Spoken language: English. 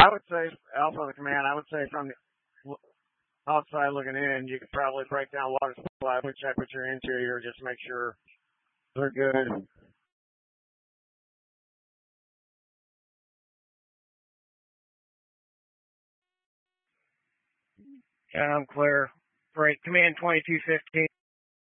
I would say Alpha Command. I would say from the outside looking in, you could probably break down water supply, check with your interior, just make sure they're good. Yeah, I'm clear. Great. Command 2215.